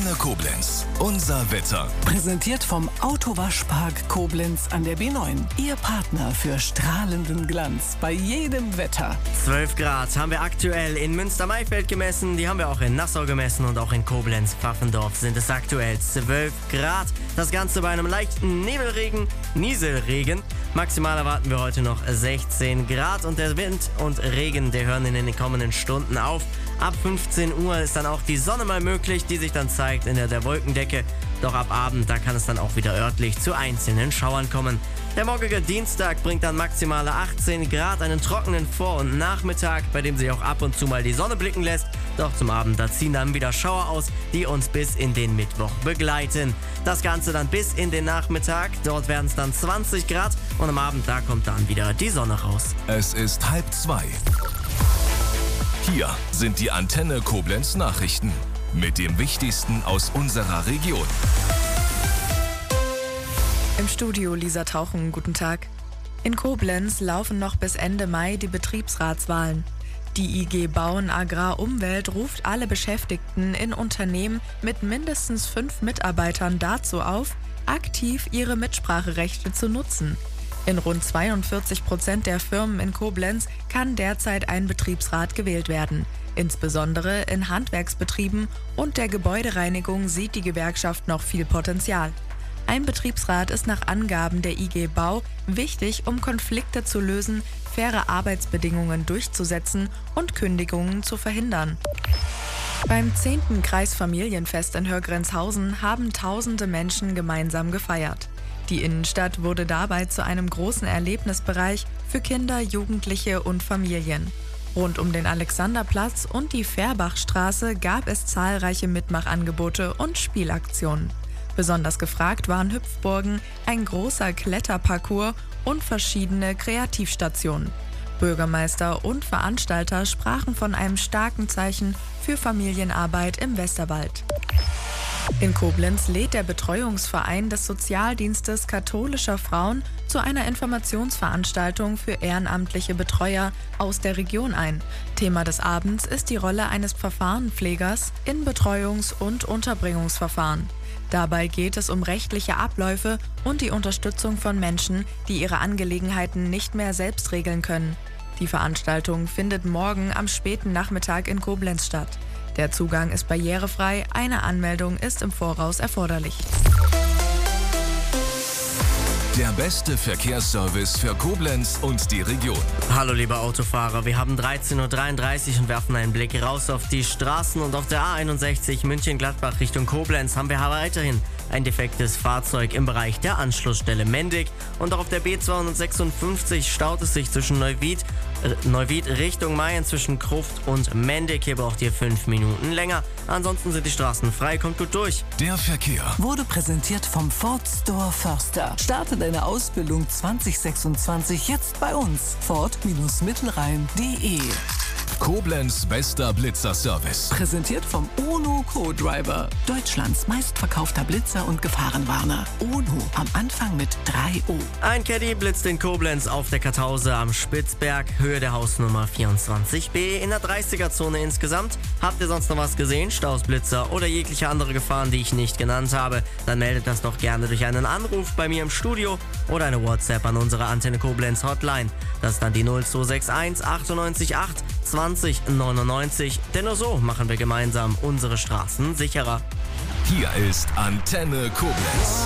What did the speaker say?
Antenne Koblenz. Unser Wetter. Präsentiert vom Autowaschpark Koblenz an der B9. Ihr Partner für strahlenden Glanz bei jedem Wetter. 12 Grad haben wir aktuell in Münster-Maifeld gemessen. Die haben wir auch in Nassau gemessen und auch in Koblenz-Pfaffendorf sind es aktuell 12 Grad. Das Ganze bei einem leichten Nieselregen. Maximal erwarten wir heute noch 16 Grad und der Wind und Regen, der hören in den kommenden Stunden auf. Ab 15 Uhr ist dann auch die Sonne mal möglich, die sich dann zeigt in der Wolkendecke. Doch ab Abend, da kann es dann auch wieder örtlich zu einzelnen Schauern kommen. Der morgige Dienstag bringt dann maximale 18 Grad, einen trockenen Vor- und Nachmittag, bei dem sich auch ab und zu mal die Sonne blicken lässt. Doch zum Abend, da ziehen dann wieder Schauer aus, die uns bis in den Mittwoch begleiten. Das Ganze dann bis in den Nachmittag, dort werden es dann 20 Grad und am Abend, da kommt dann wieder die Sonne raus. Es ist 1:30. Hier sind die Antenne Koblenz Nachrichten mit dem Wichtigsten aus unserer Region. Im Studio Lisa Tauchen, guten Tag. In Koblenz laufen noch bis Ende Mai die Betriebsratswahlen. Die IG Bauen Agrar Umwelt ruft alle Beschäftigten in Unternehmen mit mindestens 5 Mitarbeitern dazu auf, aktiv ihre Mitspracherechte zu nutzen. In rund 42% der Firmen in Koblenz kann derzeit ein Betriebsrat gewählt werden. Insbesondere in Handwerksbetrieben und der Gebäudereinigung sieht die Gewerkschaft noch viel Potenzial. Ein Betriebsrat ist nach Angaben der IG Bau wichtig, um Konflikte zu lösen, faire Arbeitsbedingungen durchzusetzen und Kündigungen zu verhindern. Beim 10. Kreisfamilienfest in Hörgrenzhausen haben tausende Menschen gemeinsam gefeiert. Die Innenstadt wurde dabei zu einem großen Erlebnisbereich für Kinder, Jugendliche und Familien. Rund um den Alexanderplatz und die Fährbachstraße gab es zahlreiche Mitmachangebote und Spielaktionen. Besonders gefragt waren Hüpfburgen, ein großer Kletterparcours und verschiedene Kreativstationen. Bürgermeister und Veranstalter sprachen von einem starken Zeichen für Familienarbeit im Westerwald. In Koblenz lädt der Betreuungsverein des Sozialdienstes katholischer Frauen zu einer Informationsveranstaltung für ehrenamtliche Betreuer aus der Region ein. Thema des Abends ist die Rolle eines Verfahrenpflegers in Betreuungs- und Unterbringungsverfahren. Dabei geht es um rechtliche Abläufe und die Unterstützung von Menschen, die ihre Angelegenheiten nicht mehr selbst regeln können. Die Veranstaltung findet morgen am späten Nachmittag in Koblenz statt. Der Zugang ist barrierefrei, eine Anmeldung ist im Voraus erforderlich. Der beste Verkehrsservice für Koblenz und die Region. Hallo liebe Autofahrer, wir haben 13:33 Uhr und werfen einen Blick raus auf die Straßen und auf der A61 München-Gladbach Richtung Koblenz haben wir weiterhin ein defektes Fahrzeug im Bereich der Anschlussstelle Mendig und auch auf der B256 staut es sich zwischen Neuwied Richtung Mayen zwischen Gruft und Mendig. Hier braucht ihr 5 Minuten länger. Ansonsten sind die Straßen frei, kommt gut durch. Der Verkehr Wurde präsentiert vom Ford Store Förster. Starte deine Ausbildung 2026 jetzt bei uns. Ford-Mittelrhein.de. Koblenz bester Blitzerservice. Präsentiert vom Ono Co-Driver. Deutschlands meistverkaufter Blitzer und Gefahrenwarner. Ono am Anfang mit 3O. Ein Caddy blitzt in Koblenz auf der Kartause am Spitzberg, Höhe der Hausnummer 24b in der 30er-Zone insgesamt. Habt ihr sonst noch was gesehen? Staus, Blitzer oder jegliche andere Gefahren, die ich nicht genannt habe? Dann meldet das doch gerne durch einen Anruf bei mir im Studio oder eine WhatsApp an unsere Antenne Koblenz Hotline. Das ist dann die 0261 98 8 20 99. Denn nur so machen wir gemeinsam unsere Straßen sicherer. Hier ist Antenne Koblenz.